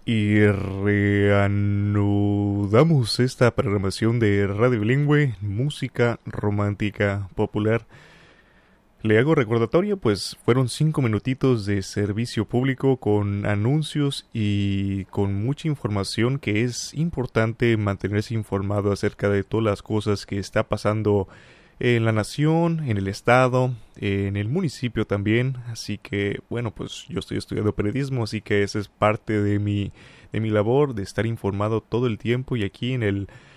Y reanudamos esta programación de Radio Bilingüe, música romántica popular. Le hago recordatorio, pues fueron 5 minutitos de servicio público con anuncios y con mucha información que es importante mantenerse informado acerca de todas las cosas que está pasando en la nación, en el estado, en el municipio también. Así que, bueno, pues yo estoy estudiando periodismo, así que esa es parte de mi labor, de estar informado todo el tiempo. Y aquí en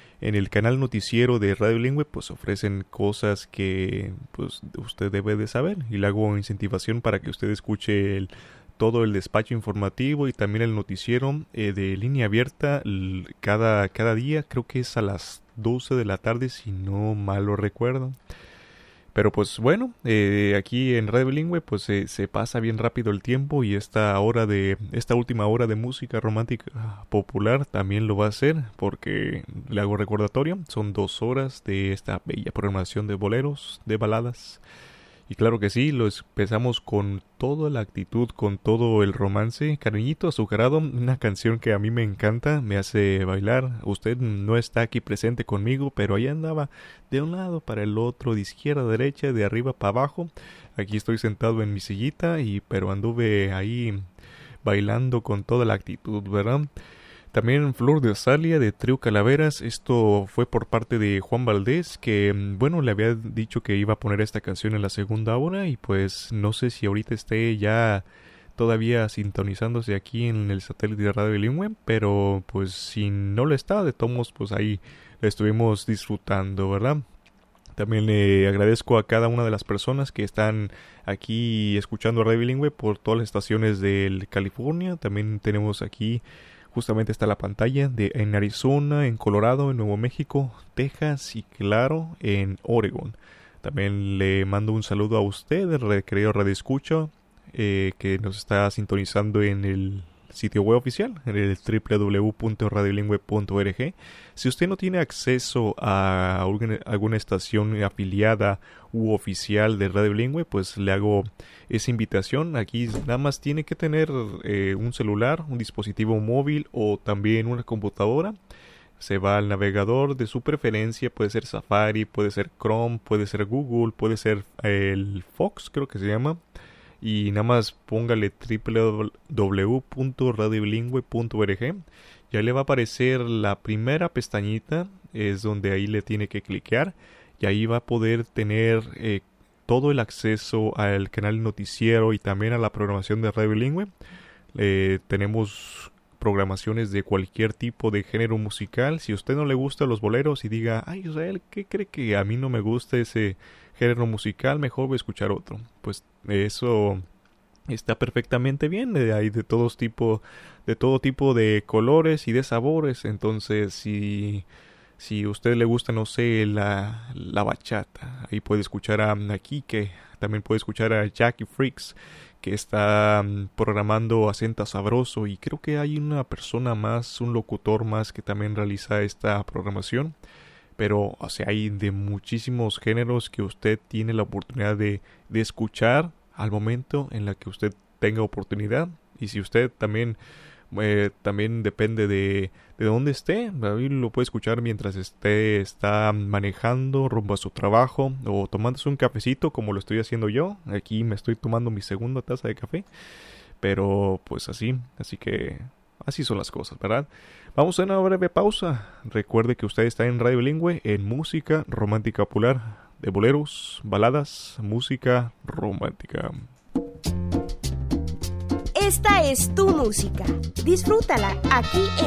el canal noticiero de Radio Bilingüe, pues ofrecen cosas que pues usted debe de saber. Y le hago incentivación para que usted escuche todo el despacho informativo y también el noticiero de línea abierta cada día. Creo que es a las 12 de la tarde, si no mal lo recuerdo. Pero pues bueno, aquí en Radio Bilingüe pues se pasa bien rápido el tiempo, y esta última hora de música romántica popular también lo va a hacer, porque le hago recordatorio, son 2 horas de esta bella programación de boleros, de baladas. Y claro que sí, lo empezamos con toda la actitud, con todo el romance. Cariñito Azucarado, una canción que a mí me encanta, me hace bailar. Usted no está aquí presente conmigo, pero ahí andaba de un lado para el otro, de izquierda a derecha, de arriba para abajo. Aquí estoy sentado en mi sillita, pero anduve ahí bailando con toda la actitud, ¿verdad? También Flor de Azalia de Trío Calaveras. Esto fue por parte de Juan Valdés, que bueno, le había dicho que iba a poner esta canción en la segunda hora, y pues no sé si ahorita esté ya todavía sintonizándose aquí en el satélite de Radio Bilingüe, pero pues si no lo está, de todos modos, pues ahí lo estuvimos disfrutando, ¿verdad? También le agradezco a cada una de las personas que están aquí escuchando Radio Bilingüe por todas las estaciones de California. También tenemos aquí, justamente está la pantalla, en Arizona, en Colorado, en Nuevo México, Texas y claro, en Oregon. También le mando un saludo a usted, querido Radio Escucha, que nos está sintonizando en el sitio web oficial, en el www.radiobilingüe.org. Si usted no tiene acceso a alguna estación afiliada u oficial de Radio Bilingüe, pues le hago esa invitación. Aquí nada más tiene que tener un celular, un dispositivo móvil o también una computadora. Se va al navegador de su preferencia, puede ser Safari, puede ser Chrome, puede ser Google, puede ser el Fox, creo que se llama. Y nada más póngale www.radiobilingüe.org. Ya le va a aparecer la primera pestañita, es donde ahí le tiene que cliquear, y ahí va a poder tener todo el acceso al canal noticiero y también a la programación de Radio Bilingüe. Tenemos programaciones de cualquier tipo de género musical. Si a usted no le gustan los boleros y diga, ay Israel, ¿qué cree que a mí no me gusta ese género musical? Mejor voy a escuchar otro. Pues eso está perfectamente bien. Hay de todo tipo de colores y de sabores. Entonces, si a usted le gusta, no sé, la bachata, ahí puede escuchar a Kike. También puede escuchar a Jackie Freaks, que está programando Acenta Sabroso, y creo que hay una persona más, un locutor más, que también realiza esta programación. Pero, o sea, hay de muchísimos géneros que usted tiene la oportunidad de escuchar al momento en la que usted tenga oportunidad. Y si usted también depende de dónde esté, ahí lo puede escuchar mientras está manejando rumbo a su trabajo o tomándose un cafecito, como lo estoy haciendo yo. Aquí me estoy tomando mi segunda taza de café, pero pues así que así son las cosas, ¿verdad? Vamos a una breve pausa. Recuerde que usted está en Radio Bilingüe, en música romántica popular, de boleros, baladas, música romántica. Esta es tu música. Disfrútala aquí en